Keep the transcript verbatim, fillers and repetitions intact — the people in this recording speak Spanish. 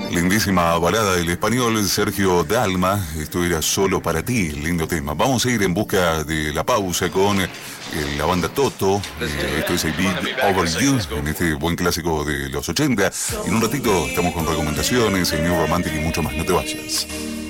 Lindísima balada del español Sergio Dalma, esto era Solo para ti, lindo tema. Vamos a ir en busca de la pausa con eh, la banda Toto, eh, esto es A Big Over You, en este buen clásico de los ochenta. En un ratito estamos con recomendaciones, el New Romantic y mucho más, no te vayas.